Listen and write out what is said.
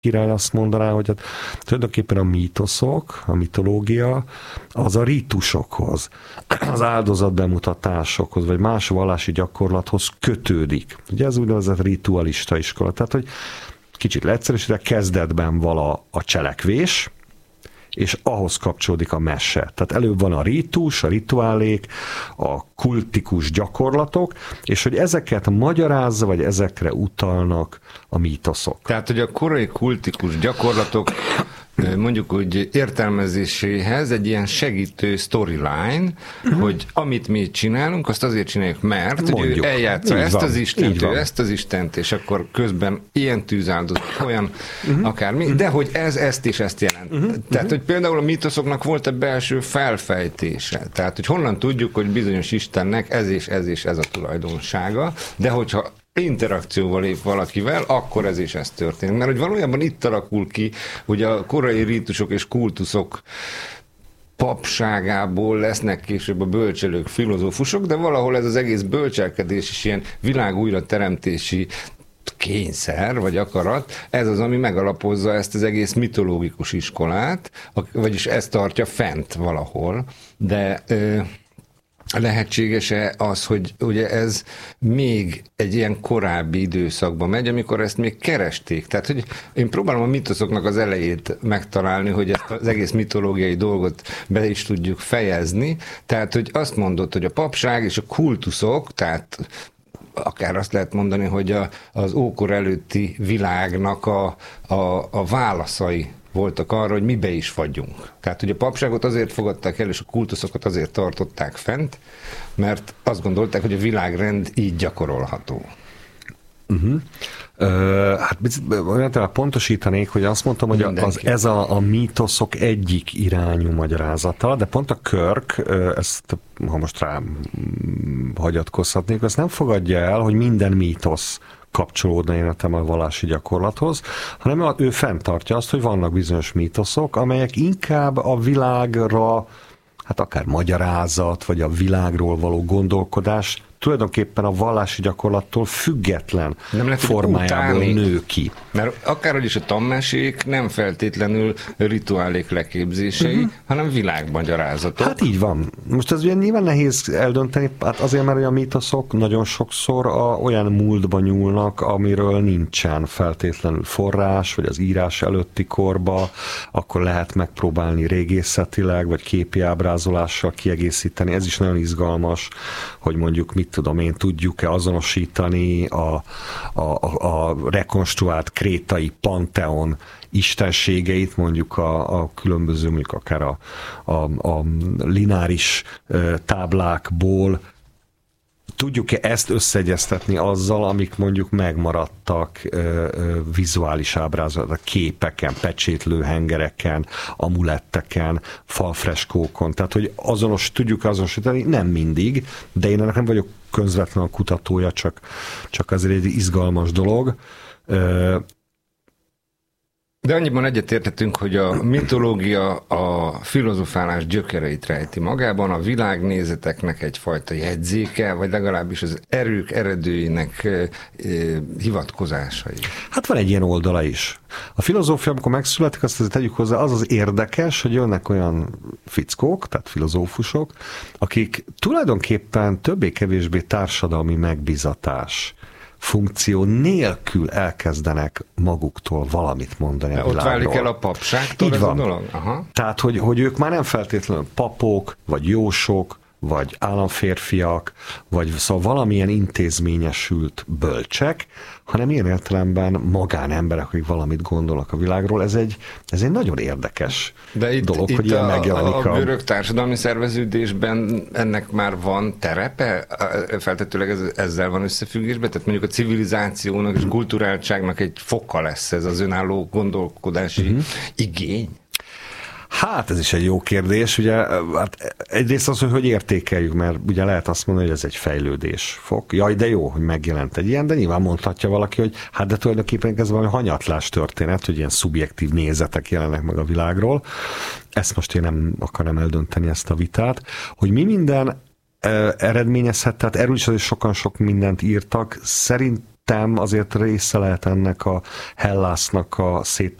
király azt mondaná, hogy hát tulajdonképpen a mítoszok, a mitológia, az a rítusokhoz, az áldozatbemutatásokhoz, vagy más vallási gyakorlathoz kötődik. Ugye ez úgynevezett ritualista iskola. Tehát, hogy kicsit leegyszerűsítve, kezdetben vala a cselekvés, és ahhoz kapcsolódik a mese. Tehát előbb van a rítus, a rituálék, a kultikus gyakorlatok, és hogy ezeket magyarázza, vagy ezekre utalnak a mítoszok. Tehát, hogy a korai kultikus gyakorlatok mondjuk úgy értelmezéséhez egy ilyen segítő storyline, hogy amit mi csinálunk, azt azért csináljuk, mert hogy ő eljátsza ezt az Istent, ő ezt az Istent, és akkor közben ilyen tűzáldozat, olyan akármi, de hogy ez ezt és ezt jelent. Tehát, hogy például a mítoszoknak volt egy belső felfejtése. Tehát, hogy honnan tudjuk, hogy bizonyos Istennek ez és ez a tulajdonsága, de hogyha interakcióval lép valakivel, akkor ez és ez történik. Mert hogy valójában itt alakul ki, hogy a korai rítusok és kultuszok papságából lesznek később a bölcselők, filozófusok, de valahol ez az egész bölcselkedés és ilyen világ újrateremtési kényszer, vagy akarat, ez az, ami megalapozza ezt az egész mitológikus iskolát, vagyis ezt tartja fent valahol, de lehetséges-e az, hogy ugye ez még egy ilyen korábbi időszakban megy, amikor ezt még keresték? Tehát, hogy én próbálom a mitoszoknak az elejét megtalálni, hogy ezt az egész mitológiai dolgot be is tudjuk fejezni. Tehát, hogy azt mondod, hogy a papság és a kultuszok, tehát akár azt lehet mondani, hogy az ókor előtti világnak a válaszai voltak arra, hogy mibe is vagyunk. Tehát, hogy a papságot azért fogadták el, és a kultuszokat azért tartották fent, mert azt gondolták, hogy a világrend így gyakorolható. Hát olyan pontosítanék, hogy azt mondtam, hogy ez a mítoszok egyik irányú magyarázata, de pont a Kirk, ezt ha most rám hagyatkozhatnék, ezt nem fogadja el, hogy minden mítosz kapcsolódna életem a vallási gyakorlathoz, hanem ő fenntartja azt, hogy vannak bizonyos mítoszok, amelyek inkább a világra, hát akár magyarázat, vagy a világról való gondolkodás tulajdonképpen a vallási gyakorlattól független formájából nő ki. Mert akárhogy is a tanmesék nem feltétlenül rituálék leképzései, hanem világmagyarázatok. Hát így van. Most ez ugye nyilván nehéz eldönteni, hát azért, mert olyan mítoszok nagyon sokszor olyan múltba nyúlnak, amiről nincsen feltétlenül forrás, vagy az írás előtti korba, akkor lehet megpróbálni régészetileg, vagy képi ábrázolással kiegészíteni. Ez is nagyon izgalmas, hogy mondjuk mit tudom én, tudjuk-e azonosítani a rekonstruált krétai panteon istenségeit, mondjuk a különböző, mondjuk akár a lináris táblákból, tudjuk-e ezt összeegyeztetni azzal, amik mondjuk megmaradtak vizuális ábrázolat, a képeken, pecsétlőhengereken, amuletteken, falfreskókon. Tehát, hogy tudjuk azonosítani, nem mindig, de én ennek nem vagyok közvetlen a kutatója, csak azért egy izgalmas dolog. De annyiban egyetértettünk, hogy a mitológia a filozofálás gyökereit rejti magában, a világnézeteknek egyfajta jegyzéke, vagy legalábbis az erők eredőinek hivatkozásai. Hát van egy ilyen oldala is. A filozófia, amikor megszületik, azt tegyük hozzá, az érdekes, hogy jönnek olyan fickók, tehát filozófusok, akik tulajdonképpen többé-kevésbé társadalmi megbízatás funkció nélkül elkezdenek maguktól valamit mondani a világról. Ott válik el a papságtól így ez van. A dolog? Aha. Tehát, hogy ők már nem feltétlenül papok, vagy jósok, vagy államférfiak, vagy szóval valamilyen intézményesült bölcsek, hanem ilyen értelemben magánemberek, akik valamit gondolnak a világról. Ez egy nagyon érdekes dolog, hogy ilyen megjelenik. A görög társadalmi szerveződésben ennek már van terepe? Feltetőleg ezzel van összefüggésben? Tehát mondjuk a civilizációnak és kulturáltságnak egy foka lesz ez az önálló gondolkodási igény? Hát ez is egy jó kérdés, ugye, hát egyrészt az, hogy értékeljük, mert ugye lehet azt mondani, hogy ez egy fejlődésfok. Jaj, de jó, hogy megjelent egy ilyen, de nyilván mondhatja valaki, hogy hát de tulajdonképpen ez valami hanyatlás történet, hogy ilyen szubjektív nézetek jelennek meg a világról. Ezt most én nem akarom eldönteni, ezt a vitát, hogy mi minden eredményezhet, tehát erről is azért sokan sok mindent írtak, szerintem szerintem azért része lehet ennek a Hellasnak a